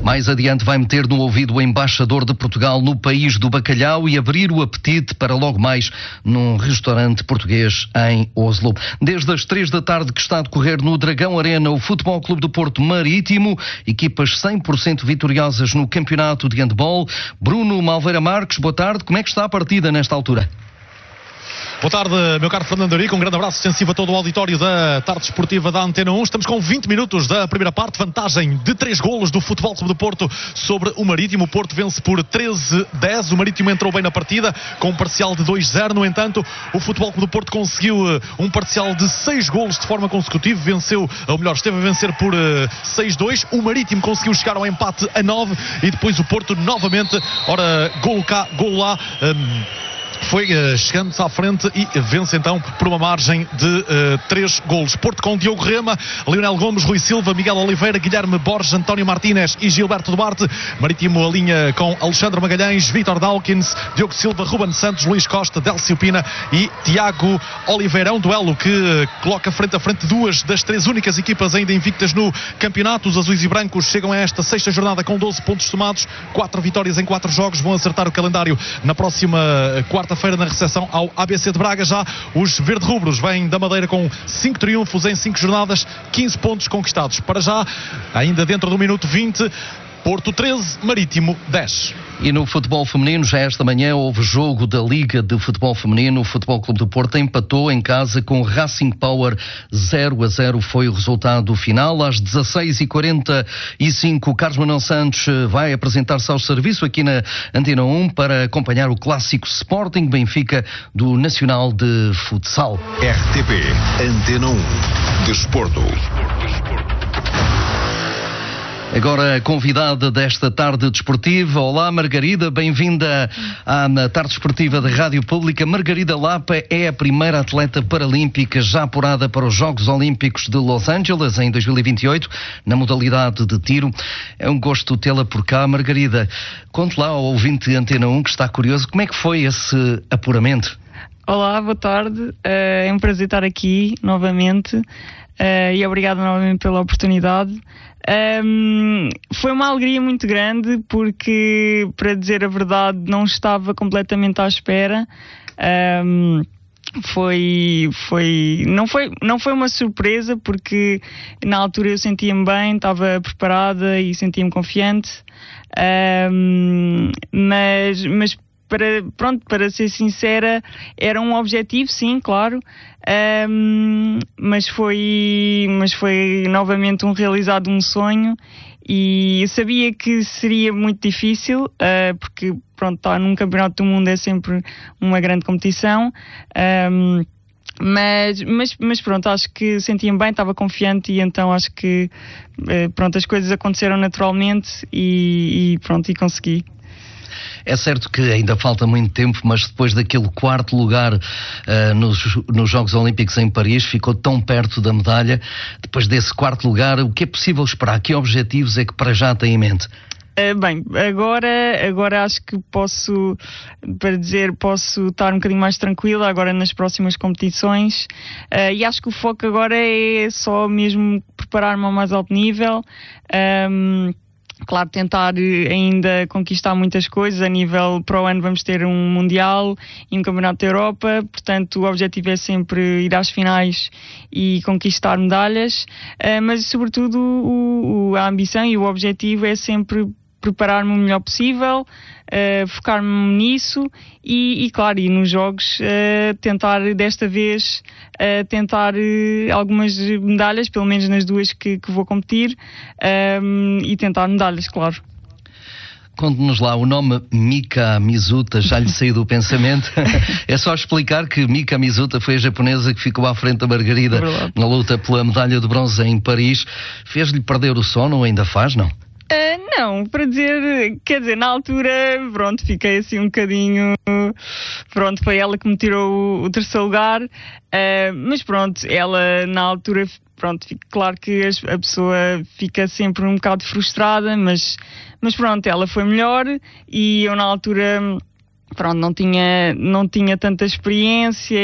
Mais adiante vai meter no ouvido o embaixador de Portugal no país do bacalhau e abrir o apetite para logo mais num restaurante português em Oslo. Desde as 3 da tarde que está a decorrer no Dragão Arena o Futebol Clube do Porto Marítimo, equipas 100% vitoriosas no campeonato de handball. Bruno Malveira Marques, boa tarde. Como é que está a partida nesta altura? Boa tarde, meu caro Fernando Eurico, um grande abraço extensivo a todo o auditório da tarde esportiva da Antena 1. Estamos com 20 minutos da primeira parte, vantagem de 3 golos do Futebol Clube do Porto sobre o Marítimo. O Porto vence por 13-10, o Marítimo entrou bem na partida com um parcial de 2-0, no entanto o Futebol Clube do Porto conseguiu um parcial de 6 golos de forma consecutiva, venceu, ou melhor, esteve a vencer por 6-2, o Marítimo conseguiu chegar ao empate a 9 e depois o Porto novamente, ora, golo cá, golo lá, foi chegando-se à frente e vence então por uma margem de 3 golos. Porto com Diogo Rema, Lionel Gomes, Rui Silva, Miguel Oliveira, Guilherme Borges, António Martínez e Gilberto Duarte. Marítimo a linha com Alexandre Magalhães, Vítor Dawkins, Diogo Silva, Ruben Santos, Luís Costa, Délcio Pina e Tiago Oliveira. É um duelo que coloca frente a frente duas das 3 únicas equipas ainda invictas no campeonato. Os azuis e brancos chegam a esta 6ª jornada com 12 pontos somados, 4 vitórias em 4 jogos, vão acertar o calendário na próxima quarta-feira na recepção ao ABC de Braga. Já os verde-rubros vêm da Madeira com 5 triunfos em 5 jornadas, 15 pontos conquistados. Para já, ainda dentro do minuto 20, Porto 13, Marítimo 10. E no futebol feminino, já esta manhã houve jogo da Liga de Futebol Feminino. O Futebol Clube do Porto empatou em casa com Racing Power 0-0, foi o resultado final. Às 16h45, Carlos Manuel Santos vai apresentar-se ao serviço aqui na Antena 1 para acompanhar o clássico Sporting Benfica do Nacional de Futsal. RTP Antena 1 Desporto. Agora a convidada desta tarde desportiva. Olá Margarida, bem-vinda à tarde desportiva da Rádio Pública. Margarida Lapa é a primeira atleta paralímpica já apurada para os Jogos Olímpicos de Los Angeles em 2028, na modalidade de tiro. É um gosto tê-la por cá, Margarida. Conte lá ao ouvinte Antena 1 que está curioso, como é que foi esse apuramento? Olá, boa tarde. É um prazer estar aqui novamente e obrigado novamente pela oportunidade. Foi uma alegria muito grande porque, para dizer a verdade, não estava completamente à espera. Não foi uma surpresa porque na altura eu sentia-me bem, estava preparada e sentia-me confiante, mas para ser sincera, era um objetivo, sim, claro, mas foi novamente realizado um sonho e eu sabia que seria muito difícil, porque estar num campeonato do mundo é sempre uma grande competição, mas pronto, acho que sentia-me bem, estava confiante e então acho que as coisas aconteceram naturalmente e consegui. É certo que ainda falta muito tempo, mas depois daquele 4º lugar nos Jogos Olímpicos em Paris, ficou tão perto da medalha. Depois desse 4º lugar, o que é possível esperar? Que objetivos é que para já tem em mente? Bem, agora acho que posso estar um bocadinho mais tranquila agora nas próximas competições, e acho que o foco agora é só mesmo preparar-me ao mais alto nível. Claro, tentar ainda conquistar muitas coisas. A nível para o ano vamos ter um Mundial e um Campeonato da Europa, portanto o objetivo é sempre ir às finais e conquistar medalhas, mas sobretudo a ambição e o objetivo é sempre preparar-me o melhor possível, focar-me nisso e claro, e nos jogos tentar desta vez algumas medalhas, pelo menos nas 2 que vou competir, e tentar medalhas, claro. Conte-nos lá, o nome Mika Mizuta já lhe saiu do pensamento. É só explicar que Mika Mizuta foi a japonesa que ficou à frente da Margarida na luta pela medalha de bronze em Paris. Fez-lhe perder o sono ou ainda faz, não? Não, para dizer, quer dizer, na altura, fiquei assim um bocadinho, foi ela que me tirou o 3º lugar, mas ela na altura, claro que a pessoa fica sempre um bocado frustrada, mas ela foi melhor e eu na altura, não tinha tanta experiência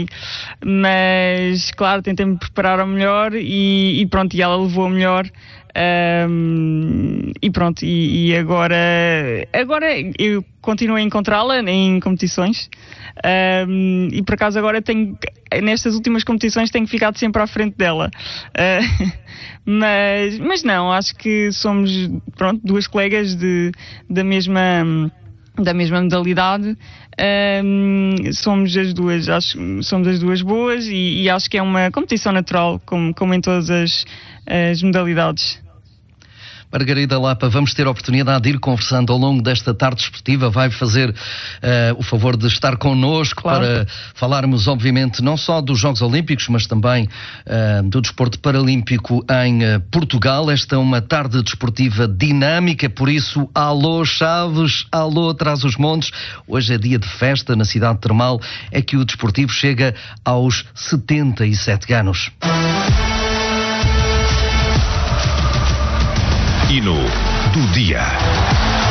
mas claro, tentei-me preparar ao melhor e ela levou a melhor. E pronto, e agora eu continuo a encontrá-la em competições, e por acaso agora nestas últimas competições tenho ficado sempre à frente dela. Mas não, acho que somos, pronto, duas colegas da mesma modalidade. Somos as duas boas, e acho que é uma competição natural, como em todas as modalidades. Margarida Lapa, vamos ter a oportunidade de ir conversando ao longo desta tarde desportiva. Vai fazer o favor de estar connosco, claro, para falarmos, obviamente, não só dos Jogos Olímpicos, mas também do desporto paralímpico em Portugal. Esta é uma tarde desportiva dinâmica, por isso, alô Chaves, alô Trás-os-Montes. Hoje é dia de festa na cidade termal, é que o desportivo chega aos 77 anos. Hino do dia.